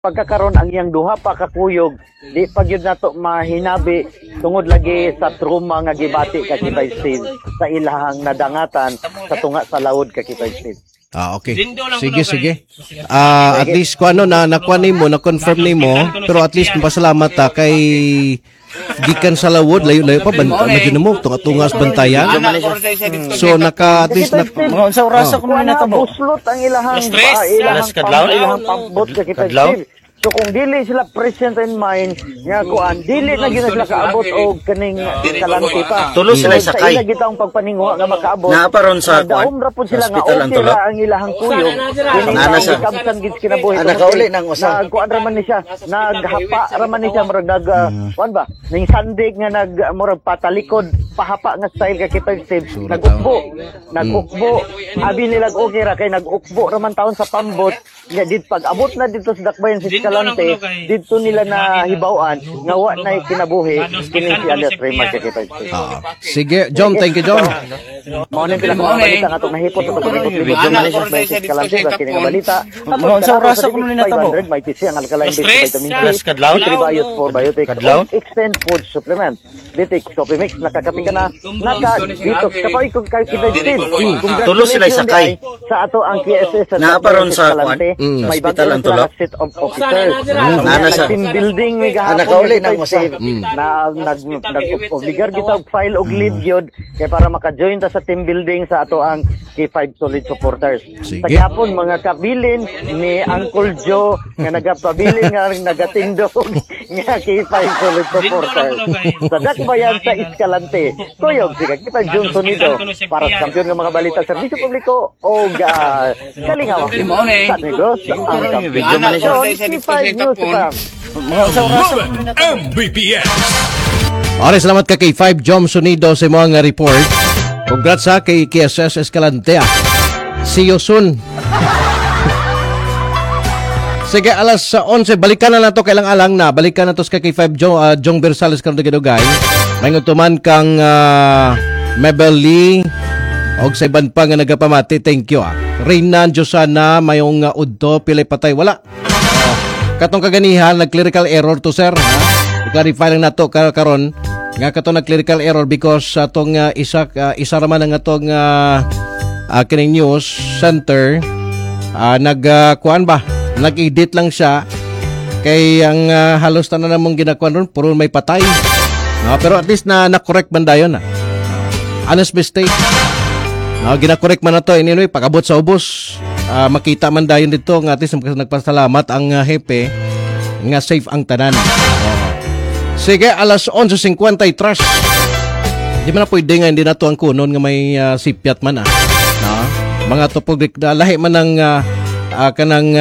pagkakaroon ang iyang duha pa kakuyog di pag yun nato mahinabi tungod lagi sa trauma nga gibati ka Kibay Steve sa ilahang nadangatan sa tunga sa lawod ka Kibay Steve. Okay. Sige. At least kung ano nakuha nimo, na-confirm nimo, pero at least pasalamat kay gikan sa lawod, layo-layo pa medyo mo tungas bantayan. So at least mga unsa oras ko na natabo. Buslot ang ilahang pambot sa Kibay Steve. So kung dili sila present in mind nga kuan dili na gyud sila kaabot og kaning kalanti pa. Tulo sila sakay. Sa ila gitaong pagpaninguha nga makaabot. Naaparon sa daom ra pud sila nga okay ra ang ilahang kuyog. Kini kamsan gid kinabuhi. Nakauli nang usa. Kuan ra man ni siya, naghapa ra man ni siya murag kuan ba? Ning sandig nga murag patalikod, pahapa nga style ka Kibay Steve. Nagukbo. Abi nila okay ra kay nagukbo ra man taon sa pambot. Nga dit pag abot na dito sa dakbayan sa Escalante, dito nila na hibawan nga wa na kinabuhi kini si Alias Raymar ka Kibay Steve. Sige, John, thank you John. Mao na pila ka balita nga atong nahipot sa paglikod sa Escalante sa kini nga balita. Sa oras ko na natabo. May TC ang alkaline based vitamin C, kadlaw, Tribios for biotic, extend food supplement. Ditik, coffee mix, nakakapi ka na, dito, kapag kung kayo Kibay Steve. Tulo sila sakay. Sa ato ang KSS sa naaparon sa hospital ang tulo. Set of officers. Team building may gahapon. Nakauli nang usa. Nag-obligar kita og file og lead yod kay para maka-join ta sa team building sa ato ang K5 solid supporters. Sa gihapon mga kabilin ni Uncle Joe nga nagapabilin nga nagatindog nga K5 solid supporters. Sa dakbayan sa Escalante, kuyog si K5 John Sonido para sa kampiyon ng mga balita sa serbisyo publiko o kalingaw. Sa negosyo ang kampiyon. K5 News Fam. MBPS. Okay, salamat ka kay 5 Jom Sonido sa mga report. Congrats sa kay KSS Escalante. See you soon. Sige, alas 11, balikan na to kailang alang na. Balikan na to sa kay 5 Jong Bersales karon Dugay. Mayong tuman kang Mabel Lee og sa iban pa nga nagapamati. Thank you. Reynan Josana mayong udto pilay patay wala. Katong kaganihan nag-clerical error to sir. I-clarify lang nato karon nga katong nag-clerical error because atong isa ra man ang atong kining news center nag-kuan ba nag-edit lang siya kay ang halos tanan namong ginakuan ron puro may patay. Pero at least na-correct man dayon honest mistake. Gina-correct man na to anyway pag-abot sa ubos. Makita man dayon dito nga at least nagpasalamat ang hepe nga safe ang tanan. Sige, alas 11:50 trash. Di man na pwede nga hindi na to ang kunon nga may sipyat man mga tupog lahi man ng kanang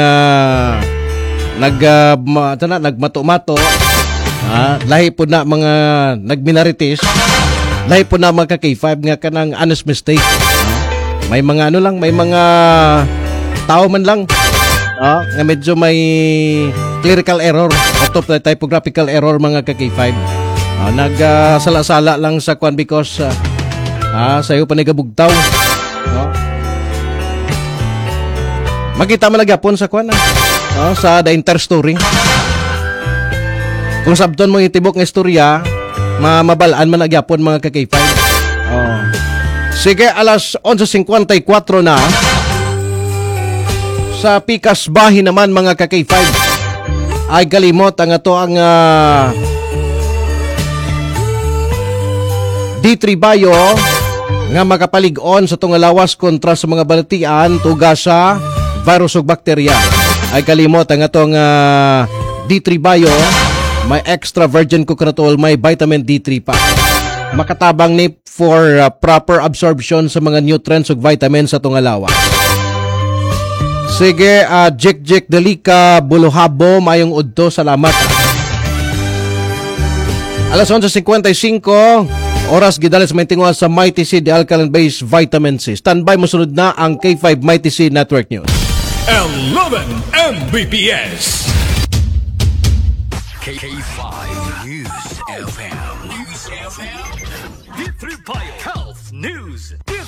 nagmato-mato lahi po na mga nagminarities lahi po na mga K5 nga kanang honest mistake. May mga may mga tao man lang nga medyo may clerical error o typographical error mga K5 nagsala-sala lang sa kwan because sayo pa nagabugtaw makita man nagyapon sa kwan sa the entire story kung sabton mo itibok nga istorya mabalaan man nagyapon mga K5. Sige, alas 11:54 na. Sa Pikas Bahi naman mga K5 ay galimot ang ato ang D3 Bayo nga makapalig-on sa itong lawas kontra sa mga balatian tuga sa virus o bakterya. Ay kalimot ang atong D3 Bayo may extra virgin coconut may vitamin D3 pa. Makatabang ni for proper absorption sa mga nutrients ug vitamins sa itong lawas. Sige, Jik Delika Buluhabo mayong udto, salamat. Alas 11:55 oras gidalis maintinguan sa Mighty C the alkaline based vitamin C. Standby mo sunod na ang K5 Mighty C Network News. 11 Mbps. K5 News FM. News FM. D3 Bio Health News.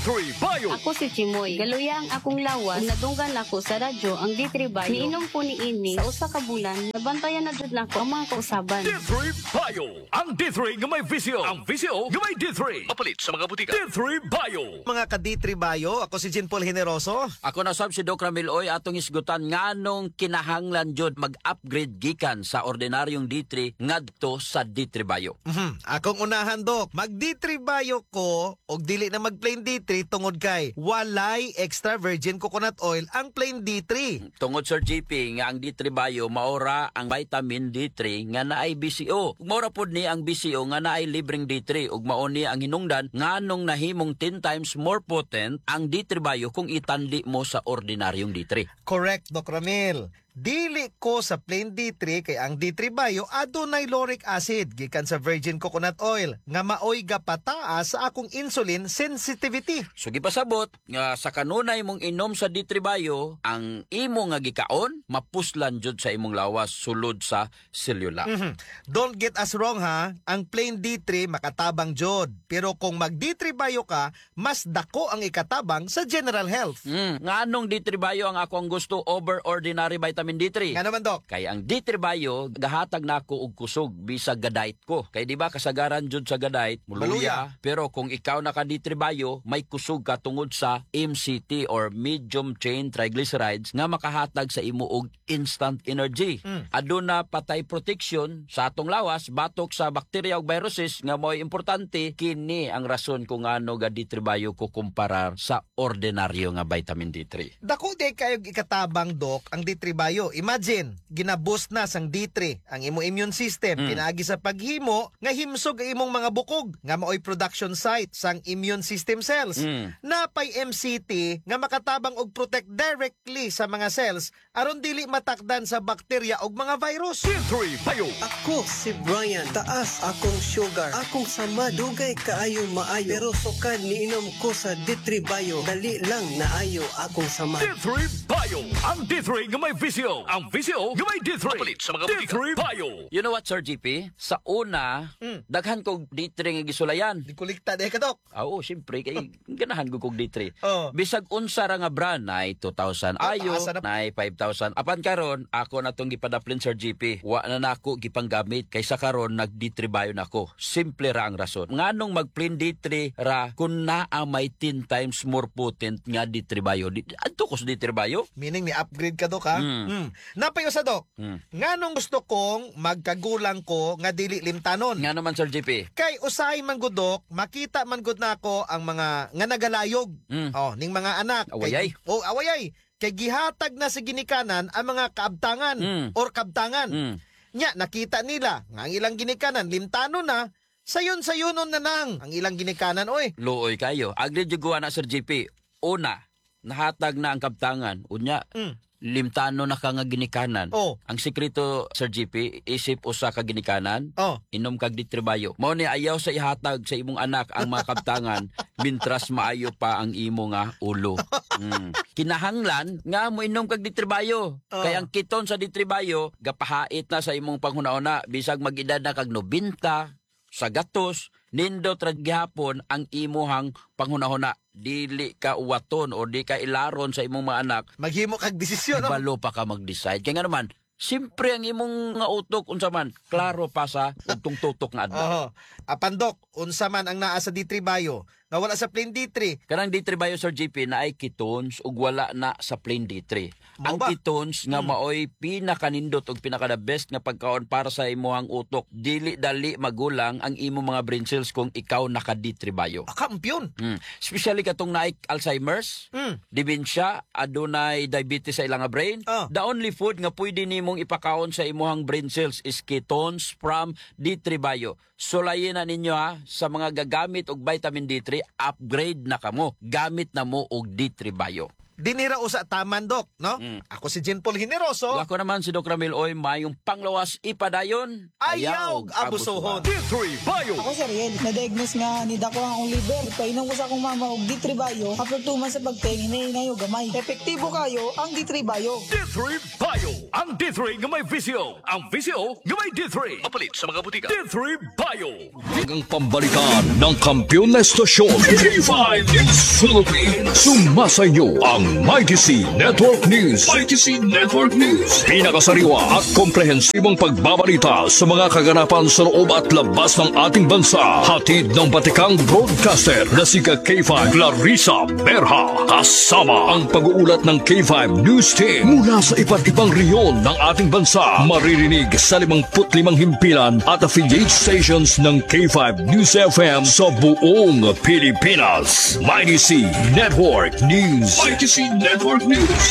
D3 Bio. Ako si Chimoy. Galuya ang akong lawas. Nadunggan ako sa radyo ang D3 Bayo. Niinom po ni ini sa usa ka bulan. Nabantayan na jud nako ang mga kausaban. D3 Bio. Ang D3 nga may visio. Ang visio nga may D3. Mapalit sa mga butika. D3 Bio. Mga ka-D3 Bayo, ako si Jean Paul Generoso. Ako na sab si Doc Ramiloy atong isgutan nganong kinahanglan jud mag-upgrade gikan sa ordinaryong D3 ngadto sa D3 Bayo. Akong unahan, Dok. Mag-D3 Bayo ko og dili na mag-plain D3 tungod kay walay extra virgin coconut oil ang plain D3. Tungod Sir GP nga ang D3 Bayo maora ang vitamin D3 nga naay BCO. Ug maora pod ni ang BCO nga naay libreng D3 ug mao ni ang hinungdan nganong nahimong 10 times more potent ang D3 Bayo kung itanli mo sa ordinaryong D3. Correct, Doc Ramil. Dili ko sa plain D3 kay ang D3 Bayo adunay lauric acid gikan sa virgin coconut oil nga maoy gapataas sa akong insulin sensitivity. So gipasabot nga sa kanunay mong inom sa D3 Bayo, ang imo nga gikaon mapuslan jud sa imong lawas sulod sa selula. Don't get us wrong ha, ang plain D3 makatabang jod. Pero kung mag D3 Bayo ka, mas dako ang ikatabang sa general health. Nganong D3 Bayo ang ako ang gusto over ordinary vitamin D3? Nga naman, Doc. Kay ang D3 Bayo gahatag nako og kusog bisag gadait ko. Kay di ba kasagaran jud sa gadait muluya. Pero kung ikaw naka D3 Bayo, may kusog ka tungod sa MCT or medium chain triglycerides nga makahatag sa imo og instant energy. Aduna patay protection sa atong lawas batok sa bakterya ug viruses nga mo'y importante. Kini ang rason kung ano ga D3 Bayo ko kumparar sa ordinaryo nga vitamin D3. Dako di kayo ikatabang, Doc, ang D3 Bayo. Imagine, ginaboost na sang D3 ang imo immune system. Pinaagi sa paghimo nga himsog ang imong mga bukog nga maoy production site sang immune system cells. Napay MCT nga makatabang og protect directly sa mga cells aron dili matakdan sa bakterya ug mga virus. D3 Bio. Ako si Brian, taas akong sugar, akong sama, dugay kaayo maayo, pero sukad niinom ko sa D3 Bayo, dali lang naayo akong sama. D3 Bio. Ang D3 nga may visio. Ang visio nga may D3. Mapalit sa mga butika. D3 Bio. You know what, Sir GP? Sa una, daghan kog D3 nga gisulayan. Di kulikta di ka, Doc. Oo, siyempre, kay ganahan ko kog D3. Oh. Bisag unsa ra nga brand, na 2,000 ayo, taas na. na 5,000. Apan karon, ako na tong gipadaplin, Sir GP. Wa na nako gipanggamit, kaysa karon nag D3 Bayo nako. Simple ra ang rason. Nganong mag-plain D3 ra, kung naa may 10 times more potent nga D3 Bayo. Adto ko sa D3 Bayo? Meaning ni upgrade ka, Doc, ha? Napayo sa, Doc. Nganong gusto kong magkagulang ko nga dili limtanon? Nga naman, Sir GP. Kay usay man gud, Doc, makita man gud nako ang mga nga nagalayog. Oh, ning mga anak. Awayay. Awayay. Kay gihatag na sa ginikanan ang mga kaabtangan or kabtangan. Nya nakita nila nga ang ilang ginikanan limtanon na, sayon-sayonon na nang ang ilang ginikanan, oy. Luoy kayo. Agri juguan na, Sir GP. Una, nahatag na ang kabtangan. Unya, limtano na ka nga ginikanan. Oh. Ang sekreto, Sir GP, isip usa ka ginikanan, Oh. inom kag D3 Bayo. Mao ni ayaw sa ihatag sa imong anak ang mga kabtangan mintras maayo pa ang imo nga ulo. Kinahanglan nga mo inom kag D3 Bayo. Kaya ang kiton sa D3 Bayo gapahait na sa imong panghuna-una bisag mag-edad na kag 90 sa gatos, nindot ra gihapon ang imuhang panghuna-huna. Dili ka uwaton o di ka ilaron sa imong mga anak. Maghimo kag desisyon, no? Balo pa ka mag-decide. Kaya nga naman, siyempre ang imong nga utok unsa man, klaro pa sa utong tutok nga adlaw. Apan, Doc, unsa man ang naa sa D3 Bayo nga wala sa plain D3? Kanang D3 Bayo, Sir GP, na ay ketones ug wala na sa plain D3. Mao Ang ba? ketones nga maoy pinakanindot ug pinaka the best nga pagkaon para sa imong utok. Dili dali magulang ang imong mga brain cells kung ikaw naka D3 Bayo. Kampiyon. Especially katong naay Alzheimer's, dementia, adunay diabetes sa ilang nga brain. The only food nga pwede nimong ipakaon sa imuhang brain cells is ketones from D3 Bayo. Sulayin na ninyo ha, sa mga gagamit og vitamin D3, upgrade na kamo. Gamit na mo og D3 Bayo. dinira usa taman, Dok, no? Ako si Jen Paul Generoso. Ako naman si Dr. Ramil Oy, mayong panglawas ipadayon. Ayaw abusohon. D3 Bio. Ako si Riel, na-diagnose nga ni dako ang akong liver. Painom ko sa akong mama og D3 Bio. After 2 months sa pagtingin, hinayo gamay. Epektibo kayo ang D3 Bio. D3 Bio. Ang D3 nga may visyo. Ang visyo nga may D3. Mapalit sa mga butika. D3 Bio. Ang pambalikan ng kampiyon na estasyon. K5 News Philippines. Sumasayo ang Mighty C Network News. Mighty C Network News. Pinakasariwa at komprehensibong pagbabalita sa mga kaganapan sa loob at labas ng ating bansa. Hatid ng batikang broadcaster na si K5 Clarissa Berha. Kasama ang pag-uulat ng K5 News Team mula sa iba't ibang reyon ng ating bansa. Maririnig sa 55 himpilan at affiliate stations ng K5 News FM sa buong Pilipinas. Mighty C Network News. Mighty C Network News.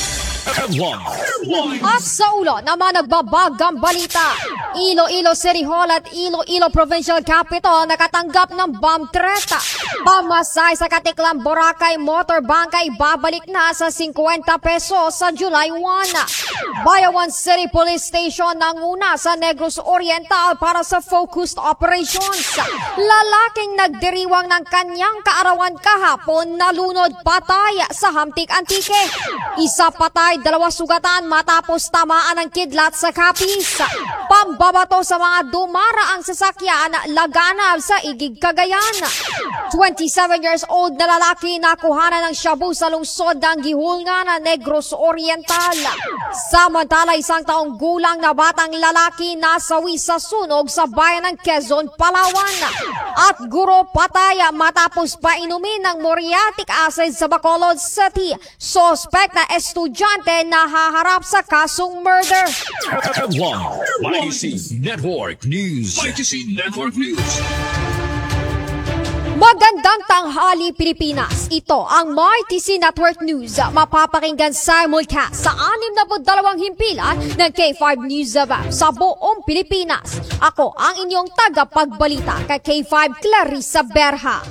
At sa ulo naman nagbabagang balita, Iloilo City Hall at Iloilo Provincial Capital nakatanggap ng bomb threat. Pamasay sa Katiklan Boracay Motor Bangkay babalik na sa 50 pesos sa July 1. Bayawan City Police Station nanguna sa Negros Oriental para sa focused operations. Lalaking nagdiriwang ng kanyang kaarawan kahapon nalunod patay sa Hamtik Antique. Isa patay, 2 sugatan matapos tamaan ng kidlat sa Capiz. Pambabato sa mga dumaraang sasakyan laganap sa Igig, Cagayan. 27 years old na lalaki nakuhanan ng shabu sa lungsod ng Gihulngan, Negros Oriental. Samantala, 1 taong gulang na batang lalaki nasawi sa sunog sa bayan ng Quezon, Palawan. At guro patay matapos painumin ng muriatic acid sa Bacolod City. Suspect na estudyante na haharap sa kasong murder. Mighty C Network News. Mighty C Network News. Magandang tanghali, Pilipinas. Ito ang Mighty C Network News. Mapapakinggan simulcast sa 62 himpilan ng K5 News sa buong Pilipinas. Ako ang inyong tagapagbalita kay K5 Clarissa Berha.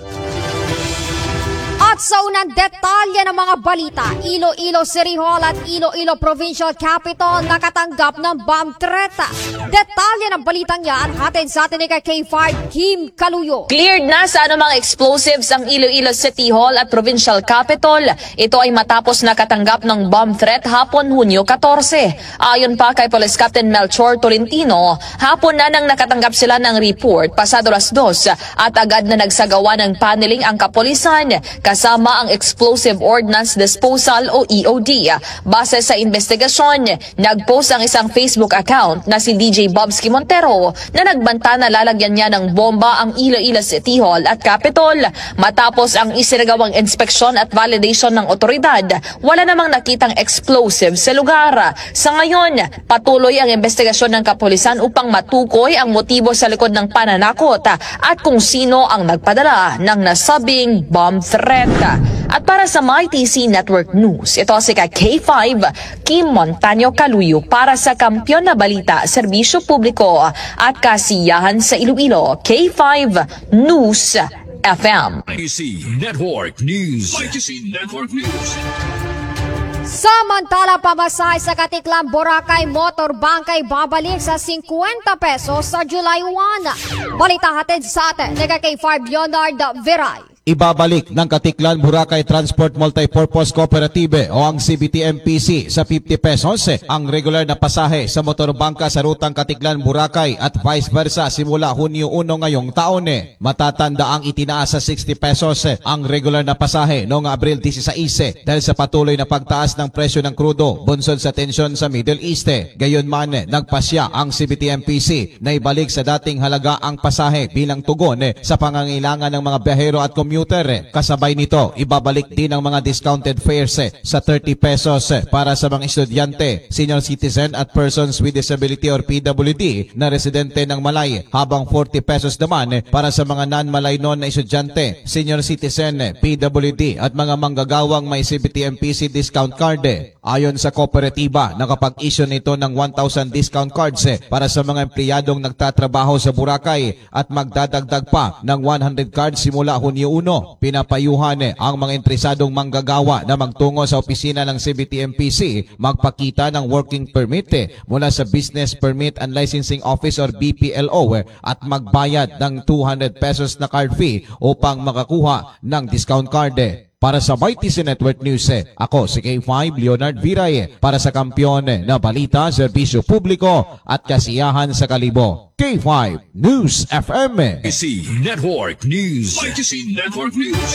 At sa unang detalye ng mga balita, Iloilo City Hall at Iloilo Provincial Capital nakatanggap ng bomb threat. Detalye ng balitang yan, hatid sa atin ni K5 Kim Kaluyo. Cleared na sa anumang explosives ang Iloilo City Hall at Provincial Capital. Ito ay matapos nakatanggap ng bomb threat hapon Hunyo 14. Ayon pa kay Police Captain Melchor Tolentino, hapon na nang nakatanggap sila ng report pasado 2:00 at agad na nagsagawa ng paneling ang kapulisan kasama ang Explosive Ordnance Disposal o EOD. Base sa investigasyon, nagpost ang isang Facebook account na si DJ Bobsky Montero na nagbanta na lalagyan niya ng bomba ang Iloilo City Hall at Capitol. Matapos ang isinagawang inspeksyon at validation ng otoridad, wala namang nakitang explosive sa lugar. Sa ngayon, patuloy ang investigasyon ng kapulisan upang matukoy ang motibo sa likod ng pananakot at kung sino ang nagpadala ng nasabing bomb threat. At para sa Mighty C Network News, ito si K5 Kim Montaño Kaluyo para sa Kampiyon na Balita, Serbisyo Publiko at Kasiyahan sa Iloilo, K5 News FM. Mighty C Network News. Mighty C Network News. Samantala, pamasay sa Katiklan Boracay Motor Bangkay babalik sa 50 pesos sa July 1. Balita hatid sa atin ni K5 Leonard Viray. Ibabalik ng Katiklan Boracay Transport Multipurpose Cooperative o ang CBTMPC sa 50 pesos ang regular na pasahe sa motorbangka sa rutang Katiklan Boracay at vice versa simula Hunyo 1 ngayong taon. Matatanda ang itinaas sa 60 pesos ang regular na pasahe noong Abril 16 dahil sa patuloy na pagtaas ng presyo ng krudo bunsod sa tensyon sa Middle East. Gayunman, nagpasya ang CBTMPC na ibalik sa dating halaga ang pasahe bilang tugon sa pangangailangan ng mga biyahero at commuter. Kasabay nito, ibabalik din ang mga discounted fares sa 30 pesos para sa mga estudyante, senior citizen at persons with disability or PWD na residente ng Malay, habang 40 pesos naman para sa mga non-Malay na estudyante, senior citizen, PWD at mga manggagawang may CBTMPC discount card. Ayon sa kooperatiba, nakapag-issue nito ng 1,000 discount cards para sa mga empleyadong nagtatrabaho sa Boracay at magdadagdag pa ng 100 cards simula Hunyo 1, pinapayuhan ang mga interesadong manggagawa na magtungo sa opisina ng CBT-MPC magpakita ng working permit mula sa Business Permit and Licensing Office or BPLO at magbayad ng 200 pesos na card fee upang makakuha ng discount card. Para sa YTC Network News, ako si K5 Leonard Viray para sa Kampiyon na Balita, Serbisyo Publiko at Kasiyahan sa Kalibo. K5 News FM. YTC Network News. YTC Network News.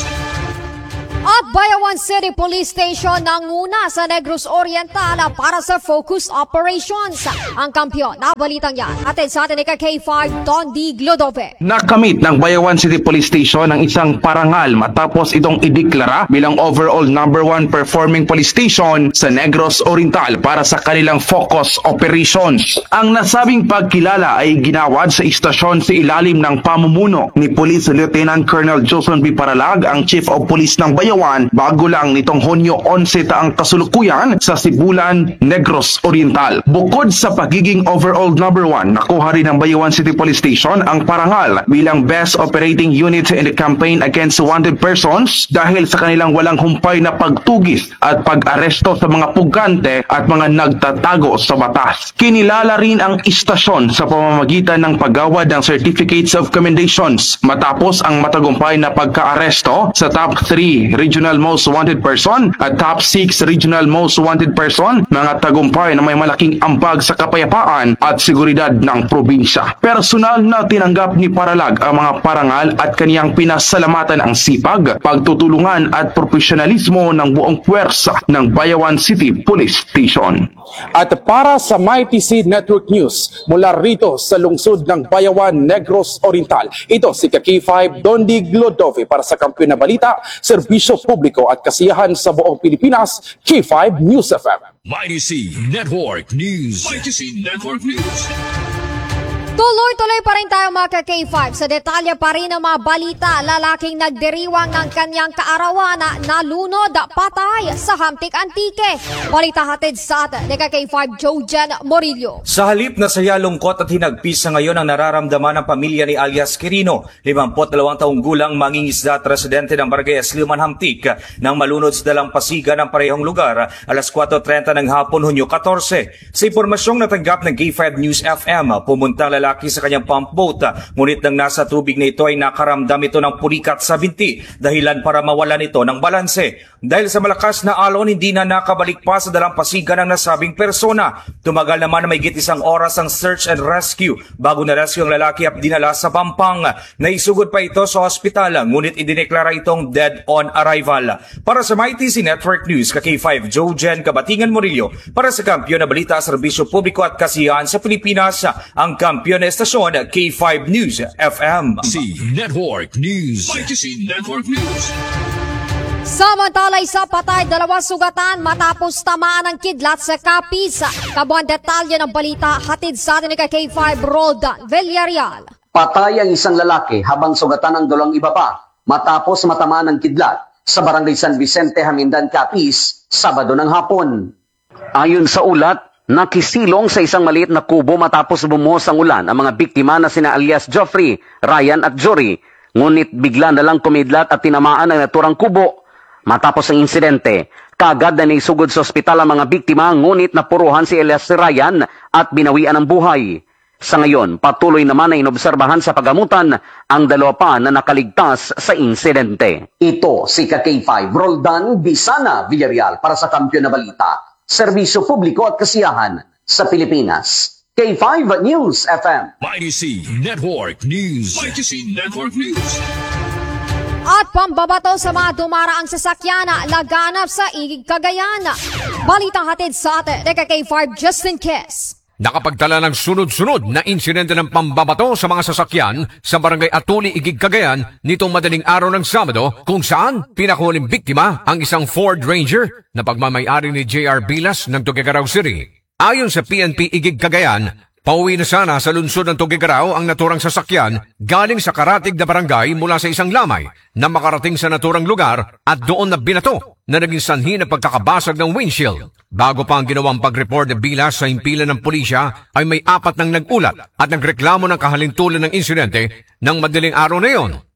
At Bayawan City Police Station nanguna sa Negros Oriental para sa focus operations. Ang kampiyon na balitang yan atin sa atin K5 Don D. Glodove. Nakamit ng Bayawan City Police Station ang isang parangal matapos itong ideklara bilang overall #1 performing police station sa Negros Oriental para sa kanilang focus operations. Ang nasabing pagkilala ay ginawad sa istasyon sa ilalim ng pamumuno ni Police Lieutenant Colonel Joson B. Paralag, ang Chief of Police ng Bayawan, bago lang nitong Hunyo 11 taang kasulukuyan sa Sibulan, Negros Oriental. Bukod sa pagiging overall #1, nakuha rin ng Bayawan City Police Station ang parangal bilang Best Operating Unit in the Campaign Against Wanted Persons dahil sa kanilang walang humpay na pagtugis at pag-aresto sa mga pugante at mga nagtatago sa batas. Kinilala rin ang istasyon sa pamamagitan ng paggawad ng Certificates of Commendations matapos ang matagumpay na pagka-aresto sa top 3 Regional Most Wanted Person at Top 6 Regional Most Wanted Person, mga tagumpay na may malaking ambag sa kapayapaan at seguridad ng probinsya. Personal na tinanggap ni Paralag ang mga parangal at kaniyang pinasalamatan ang sipag, pagtutulungan at profesionalismo ng buong puwersa ng Bayawan City Police Station. At para sa YTC Network News, mula rito sa lungsod ng Bayawan, Negros Oriental, ito si K5 Don D. Glodove para sa Kampiyon na Balita, Serbisyo Publiko at Kasiyahan sa buong Pilipinas, K5 News FM. YTC Network News. YTC Network News. Tuloy-tuloy pa rin tayo mga ka-K5 sa detalye pa rin ng mga balita. Lalaking nagdiriwang ng kanyang kaarawan na nalunod patay sa Hamtik Antique. Balita hatid sa atin ni ka-K5 Jojen Morillo. Sa halip na saya, lungkot at hinagpis sa ngayon ang nararamdaman ng pamilya ni alias Quirino, 52 taong gulang mangingisda at residente ng Barangay Asliman, Hamtik, nang malunod sa dalampasigan ng parehong lugar alas 4:30 ng hapon, Hunyo 14. Sa impormasyong natanggap ng K5 News FM, pumunta ang lalaki sa kanyang pump boat, ngunit nang nasa tubig na ito ay nakaramdam ito ng pulikat sa binti, dahilan para mawalan ito ng balanse. Dahil sa malakas na alon, hindi na nakabalik pa sa dalampasigan ng nasabing persona. Tumagal naman na mahigit 1 oras ang search and rescue bago na-rescue ang lalaki at dinala sa Pampang. Naisugod pa ito sa ospital, ngunit idineklara itong dead on arrival. Para sa YTC Network News, K5 Jojen Kabatingan Morillo, para sa Kampiyon na Balita, Serbisyo Publiko at Kasiyahan sa Pilipinas, ang kampiyon na estasyon K5 News FM. YTC Network News. YTC Network News. Samantala, isa patay, 2 sugatan matapos tamaan ng kidlat sa Capiz. Kabuang detalye ng balita hatid sa atin ni K5 Roldan Villarreal. Patay ang isang lalaki habang sugatan ang 2 iba pa matapos matamaan ng kidlat sa Barangay San Vicente, Hamindan, Capiz, Sabado ng hapon. Ayon sa ulat, nakisilong sa isang maliit na kubo matapos bumuhos ang ulan ang mga biktima na sina alias Geoffrey, Ryan at Jory. Ngunit bigla na lang kumidlat at tinamaan ang naturang kubo. Matapos ang insidente, kaagad na naisugod sa ospital ang mga biktima, ngunit napuruhan si alias Ryan at binawian ng buhay. Sa ngayon, patuloy naman na inobserbahan sa pagamutan ang 2 pa na nakaligtas sa insidente. Ito si K5 Roldan Bisana Villarreal para sa Kampiyon na Balita, Serbisyo Publiko at Kasiyahan sa Pilipinas. K5 News FM. YTC Network News. YTC Network News. At pambabato sa mga dumaraang sasakyan laganap sa Igig, Cagayan. Balitang hatid sa atin ni K5 Justin Kiss. Nakapagtala ng sunod-sunod na insidente ng pambabato sa mga sasakyan sa Barangay Atuli, Igig, Cagayan nitong madaling araw ng Sabado, kung saan pinakuling biktima ang isang Ford Ranger na pagmamayari ni J.R. Bilas ng Tuguegarao City. Ayon sa PNP Igig, Cagayan, pauwi na sana sa lungsod ng Tuguegarao ang naturang sasakyan galing sa karatig na barangay mula sa isang lamay na makarating sa naturang lugar at doon na binato na naging sanhi ng pagkakabasag ng windshield. Bago pa ang ginawang pag-report na Bilas sa himpilan ng pulisya, ay may 4 nang nag-ulat at nagreklamo ng kahalintulan ng insidente ng madaling araw na iyon.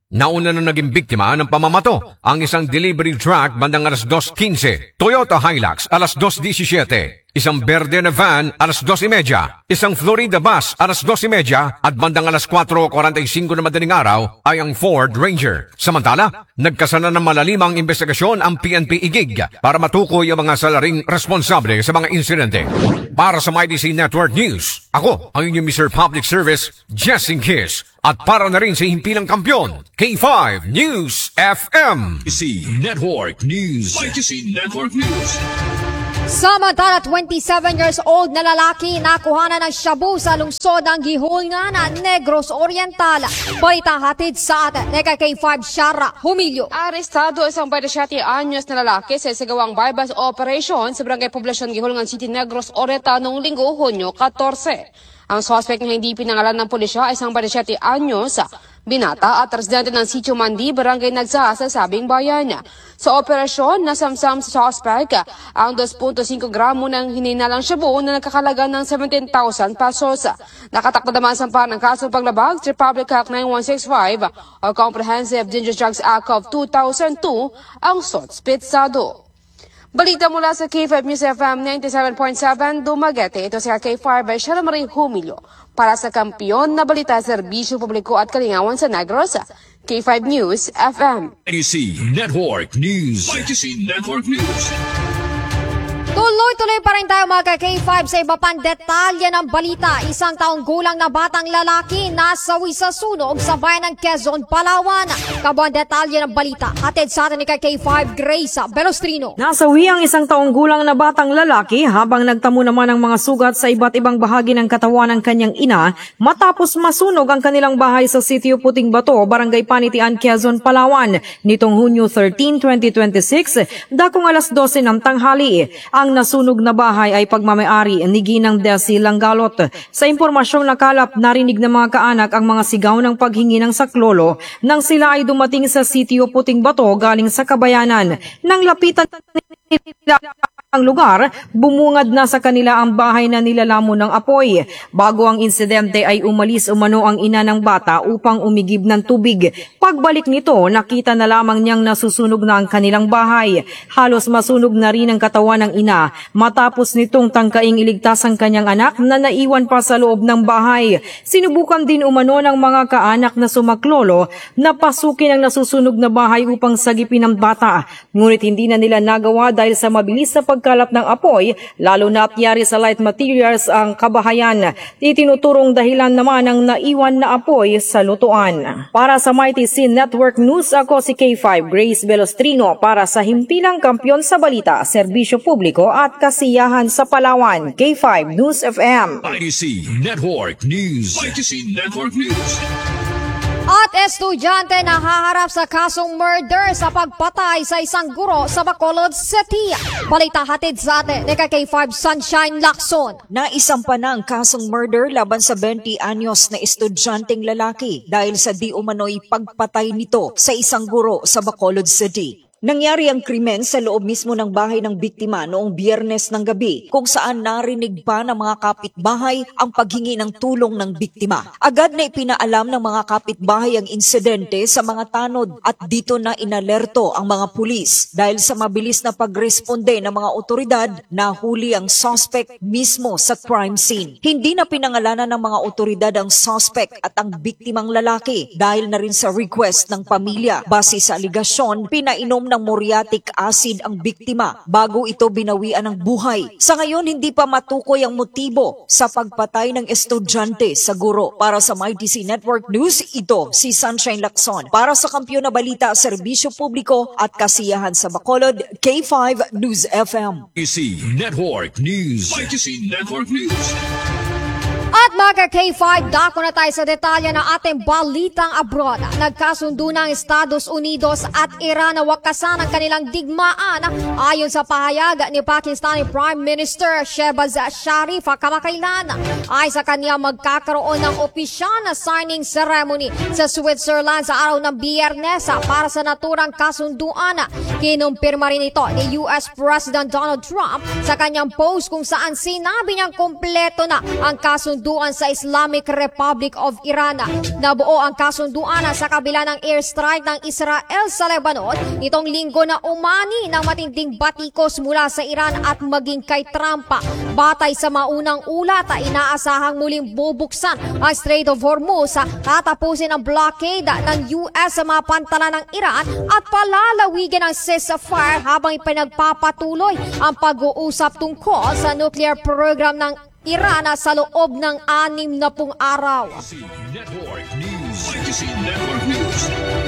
Nauna na naging biktima ng pamamato ang isang delivery truck bandang alas 2:15, Toyota Hilux alas 2:17, isang berde na van alas 2:30, isang Florida bus alas 2:30 at bandang alas 4:45 na madaling araw ay ang Ford Ranger. Samantala, nagkasana ng malalimang investigasyon ang PNP Igig para matukoy ang mga salaring responsable sa mga insidente. Para sa MyDC Network News, ako ang inyong Mr. Public Service, Jessing Kiss. At para na rin sa himpilang kampiyon, K5 News FM. MyDC Network News. MyDC Network News. Samantala, 27 years old na lalaki nakuhanan ng shabu sa lungsod ng Gihulngan, Negros Oriental. Balita hatid sa atin ni K5 Shara Humilio. Arestado isang 27 anyos na lalaki sa isagawang bypass operation sa Barangay Poblacion, Gihulngan City, Negros Oriental noong Linggo, Hunyo 14. Ang suspect na hindi pinangalan ng pulisya ay isang 27 anyos, binata at residente ng Sitio Mandi, Barangay Nagsaha sa sabing bayan. Sa operasyon, nasamsam sa suspect ang 2.5 gramo ng hininalang shabu na nakakalaga ng 17,000 pesos. Nakatakda naman sa ng kaso paglabag sa Republic Act 9165 o Comprehensive Dangerous Drugs Act of 2002 ang suspetsado. Balita mula sa K5 News FM 97.7 Dumaguete. Ito si K5 by Shara Marie Humilio para sa kampiyon na balita, serbisyo publiko at kalingawan sa Negros, K5 News FM. MyDC Network News. MyDC Network News. Tuloy-tuloy pa rin tayo mga K5 sa iba pang detalye ng balita. Isang taong gulang na batang lalaki nasawi sa sunog sa bayan ng Quezon, Palawan. Kabuang detalye ng balita hatid sa atin ni K5 Grace Belostrino. Nasawi ang isang taong gulang na batang lalaki habang nagtamo naman ng mga sugat sa iba't ibang bahagi ng katawan ng kanyang ina matapos masunog ang kanilang bahay sa Sitio Puting Bato, Barangay Panitian, Quezon, Palawan nitong Hunyo 13, 2026, dakong alas 12 ng tanghali. Ang nasunog na bahay ay pagmamayari ni Ginang Desi Langgalot. Sa impormasyong nakalap, narinig ng mga kaanak ang mga sigaw ng paghingi ng saklolo nang sila ay dumating sa Sitio Puting Bato galing sa Kabayanan. Nang lapitan nila ang lugar, bumungad na sa kanila ang bahay na nilalamon ng apoy. Bago ang insidente ay umalis umano ang ina ng bata upang umigib ng tubig. Pagbalik nito, nakita na lamang niyang nasusunog na ang kanilang bahay. Halos masunog na rin ang katawan ng ina matapos nitong tangkaing iligtas ang kanyang anak na naiwan pa sa loob ng bahay. Sinubukan din umano ng mga kaanak na sumaklolo na pasukin ang nasusunog na bahay upang sagipin ang bata. Ngunit hindi na nila nagawa dahil sa mabilis na pagkalap ng apoy, lalo na atyari sa light materials ang kabahayan. Itinuturong dahilan naman ang naiwan na apoy sa lutuan. Para sa MyDC Network News, ako si K5 Grace Belostrino para sa himpilang kampiyon sa balita, serbisyo publiko at kasiyahan sa Palawan, K5 News FM. MyDC Network News. MyDC Network News. At estudyante na haharap sa kasong murder sa pagpatay sa isang guro sa Bacolod City. Balita hatid sa atin ni K5 Sunshine Lacson. Naisampa na ang kasong murder laban sa 20 anyos na estudyanteng lalaki dahil sa di umano'y pagpatay nito sa isang guro sa Bacolod City. Nangyari ang krimen sa loob mismo ng bahay ng biktima noong Biyernes ng gabi kung saan narinig pa ng mga kapitbahay ang paghingi ng tulong ng biktima. Agad na ipinaalam ng mga kapitbahay ang insidente sa mga tanod at dito na inalerto ang mga pulis. Dahil sa mabilis na pagresponde ng mga otoridad, nahuli ang suspect mismo sa crime scene. Hindi na pinangalanan ng mga otoridad ang suspect at ang biktimang lalaki dahil na rin sa request ng pamilya. Base sa aligasyon, pinainom ng muriatic acid ang biktima bago ito binawian ng buhay. Sa ngayon, hindi pa matukoy ang motibo sa pagpatay ng estudyante sa guro. Para sa MyDC Network News, ito si Sunshine Lacson. Para sa kampiyon na balita, serbisyo publiko at kasiyahan sa Bacolod, K5 News FM. MyDC Network News. MyDC Network News. At mga K5, dako na tayo sa detalye ng ating balitang abroad. Nagkasundo ng Estados Unidos at Iran na wakasan ang kanilang digmaan ayon sa pahayag ni Pakistani Prime Minister Shehbaz Sharif kamakailan. Ay sa kanya magkakaroon ng opisyal na signing ceremony sa Switzerland sa araw ng Biyernes para sa naturang kasunduan. Kinumpirma rin ito ni US President Donald Trump sa kanyang post kung saan sinabi niyang kompleto na ang kasunduan kasunduan sa Islamic Republic of Iran. Nabuo ang kasunduan sa kabila ng airstrike ng Israel sa Lebanon nitong linggo na umani ng matinding batikos mula sa Iran at maging kay Trump. Batay sa maunang ulat, inaasahang muling bubuksan ang Strait of Hormuz katapusin ang blockade ng US sa mga pantala ng Iran at palalawigin ang ceasefire habang ipinagpapatuloy ang pag-uusap tungkol sa nuclear program ng Iran sa loob ng 60 araw. Network News. Network News.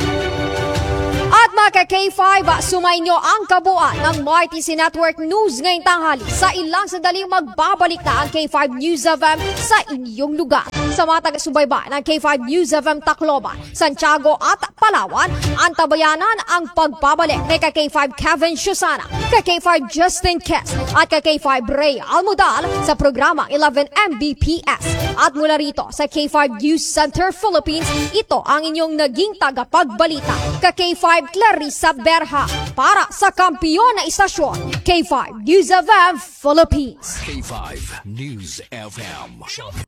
At mga K5, sumainyo ang kabuuan ng MyTC Network News ngayong tanghali. Sa ilang sandali magbabalik na ang K5 News FM sa inyong lugar. Sa mga taga-subaybay ng K5 News FM Tacloban, Santiago at Palawan, antabayanan ang pagbabalik kay K5 Kevin Shusana, kay K5 Justin Kess at kay K5 Ray Almudal sa programa 11 Mbps. At mula rito sa K5 News Center Philippines, ito ang inyong naging tagapagbalita, K5 Clarissa Berha para sa kampiyon na istasyon, K5 News FM Philippines. K5 News FM.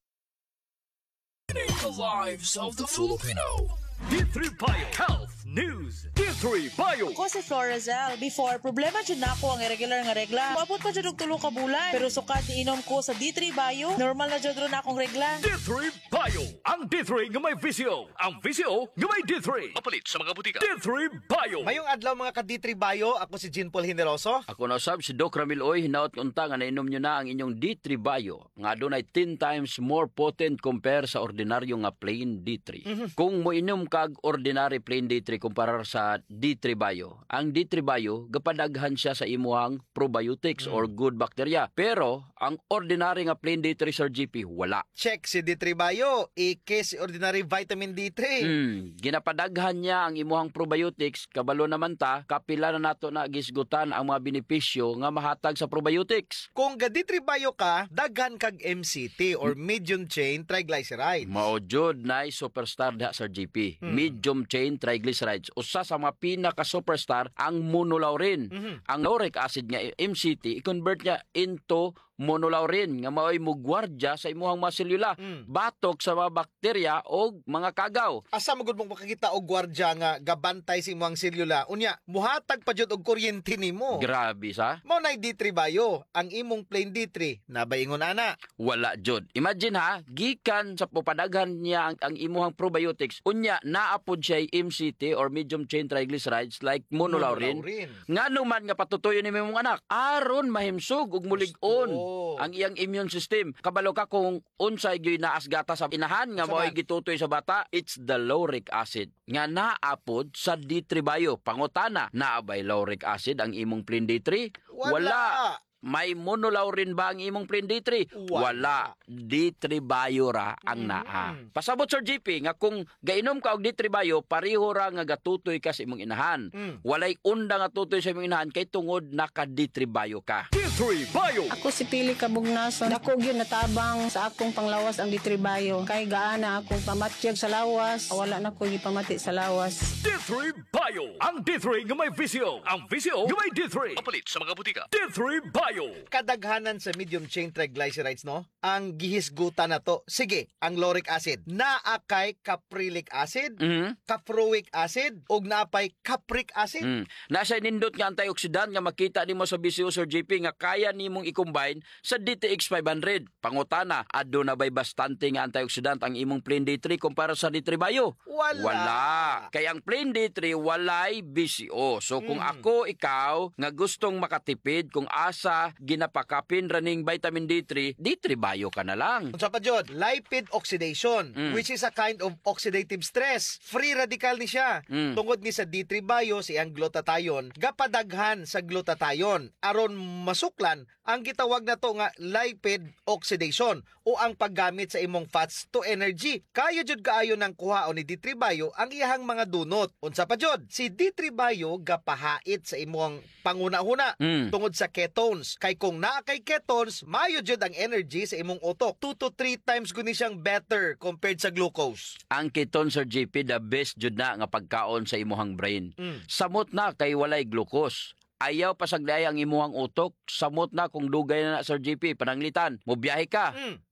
The lives of the Filipino. D3 Bio Health News. D3 Bio. Ako si Florazel. Before, problema dyan na ako ang irregular nga regla. Mabot pa dyan og 3 ka bulan. Pero sukat iinom ko sa D3 Bio, normal na dyan ron akong regla. D3 Bio. Ang D3 nga may visyo. Ang visyo nga may D3. Mapalit sa mga butika. D3 Bio. Mayong adlaw mga ka-D3 Bio, ako si Jean Paul Generoso. Ako na sab si Doc Ramil Oy, hinaot unta nga nainom nyo na ang inyong D3 Bio nga adunay 10 times more potent compare sa ordinaryo nga plain D3. Kung moinom kag ordinary plain D3 kumpara sa D3 Bio, ang D3 Bio gapadaghan siya sa imuhang probiotics or good bacteria. Pero ang ordinary nga plain D3 Sir GP wala. Check si D3 Bio, ike si ordinary vitamin D3. Ginapadaghan niya ang imuhang probiotics, kabalo naman ta, kapila na nato na gisgutan ang mga benepisyo nga mahatag sa probiotics. Kung ga D3 Bio ka, daghan kag MCT or medium chain triglycerides. Mao jud nay superstar diha Sir GP. Medium chain triglycerides. Usa sa mga pinaka-superstar ang monolaurin. Ang lauric acid nga MCT, i-convert niya into monolaurin nga mao'y mugwardya sa imuhang mga selula, batok sa mga bakterya o mga kagaw. Asa magud mong makakita og gwardya nga gabantay sa imuhang selula? Unya, muhatag pa jud og kuryente nimo. Grabe sa. Mao nay D3 Bio, ang imong plain D3 nabaingon ana. Wala jud. Imagine ha, gikan sa pupadaghan niya ang imuhang probiotics, unya naapod siya MCT or medium chain triglycerides like monolaurin. Ngano man nga patutoyon ni imong anak, aron mahimsog ug mulig-on ang iyang immune system. Kabalo ka kung unsay gyud naas gata sa inahan nga mao'y gitutoy sa bata, it's the lauric acid nga naapod sa D3 Bio. Pangutana, naabay lauric acid ang imong plain D3? Wala. May monolaurin ba ang imong plain D3? Wala. D3 Bio ra ang naa. Pasabot Sir GP nga kung gainom ka og D3 Bio, pareho ra nga gatutoy ka sa imong inahan. Walay unda nga tutoy sa imong inahan kay tungod naka D3 Bio ka. D3 Bio. Ako si Pili Kabugnason. Dako gyud natabang sa akong panglawas ang D3 Bio. Kay gaana akong pamatyag sa lawas, wala na ko gipamati sa lawas. D3 Bio. Ang D3 nga may visyo. Ang visyo nga may D3. Mapalit sa mga butika. D3 Bio. Kadaghanan sa medium chain triglycerides, no? Ang gihisgutan na to. Sige, ang lauric acid. Naakay caprylic acid, caproic acid, ug naapay capric acid. Nasa nindot nga antioxidant nga makita nimo sa BCO Sir JP nga kaya nimong i-combine sa DTX 500. Pangutana, adto na bay bastante nga antioxidant ang imong plain D3 kumpara sa D3 Bio? Wala. Kaya ang plain D3 walay BCO. So kung ako, ikaw, nga gustong makatipid kung asa ginapakapin raning vitamin D3, D3 Bio ka na lang. Unsa pa jud? Lipid oxidation, which is a kind of oxidative stress. Free radical ni siya. Tungod ni sa D3 Bio si ang glutathione, gapadaghan sa glutathione aron masuklan ang gitawag na to nga lipid oxidation o ang paggamit sa imong fats to energy. Kaya jud kaayo ng kuhaon ni D3 Bio ang iyahang mga dunot. Unsa pa jud? Si D3 Bio gapahait sa imong panguna-huna tungod sa ketones. Kay kung naa kay ketones, mayo jud ang energy sa imong utok. 2 to 3 times guni siyang better compared sa glucose. Ang ketone Sir JP the best jud na nga pagkaon sa imuhang brain. Samot na kay walay glucose. Ayaw pasagday ang imuhang utok, samot na kung dugay na Sir JP pananglitan. Mobiyahe ka.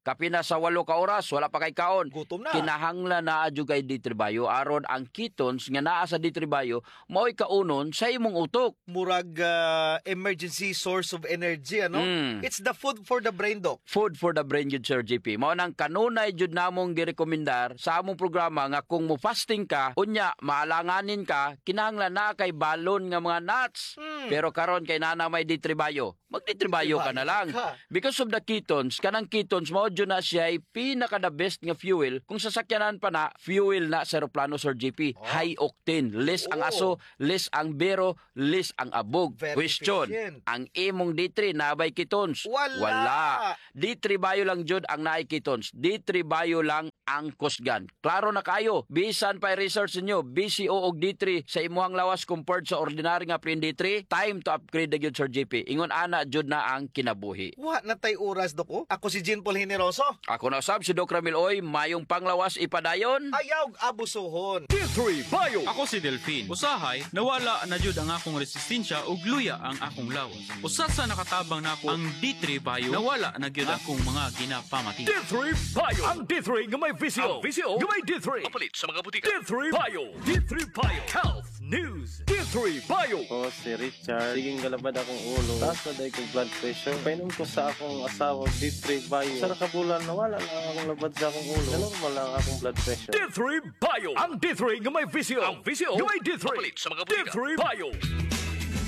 kapina sa 8 ka oras, wala pa kay kaon. Gutom na. Kinahanglan na adyo kay D3 Bio aron ang ketones nga naa sa D3 Bio mao'y kaunon sa imong utok. Murag emergency source of energy, ano? It's the food for the brain, Doc. Food for the brain jud, Sir JP. Mao nang kanunay jud namong girekomendar sa among programa nga kung mo fasting ka, unya maalanganin ka, kinahanglan na kay balon nga mga nuts. Pero karon kay nana may D3 Bio, mag-D3 Bio ka na lang. Because of the ketones, kanang ketones mao jud na siya ay pinaka the best nga fuel. Kung sasakyanan pa na, fuel na sa eroplano, Sir JP. High octane, less ang aso, less ang bero, less ang abog. Question, ang imong D3 nabay ketones? Wala. D3 Bio lang jud ang naay ketones. D3 Bio lang ang kusgan. Klaro na kayo, bisan pa research niyo, BCO og D3 sa imuhang lawas compared sa ordinary nga plain D3, time to upgrade na gyud, Sir JP. Ingon ana jud na ang kinabuhi. Wa na tay oras, Dok. Ako si Jean Paul Generoso. Ako na sab si Doc Ramil Oy, mayong panglawas ipadayon. Ayaw abusuhon. D3 Bio. Ako si Delphine. Usahay, nawala na jud ang akong resistensya ug luya ang akong lawas. Usa sa nakatabang nako ang D3 Bio, nawala na gyud akong mga ginapamati. D3 Bio. Ang D3 nga may visio. Ang visio nga may D3. Kapalit sa mga butika. D3 Bio. D3 Bio. Health News. D3 Bio. Ako si Richard. Siging galabad akong ulo. Taas na dahil kong blood pressure. Painom ko sa akong asawa D3 Bio. Sa nakabulan, nawala na akong labad sa akong ulo. Normal lang akong blood pressure. D3 Bio. Ang D3 nga may visio. Ang visio nga may D3. Kapalit sa mga butika. D3 Bio.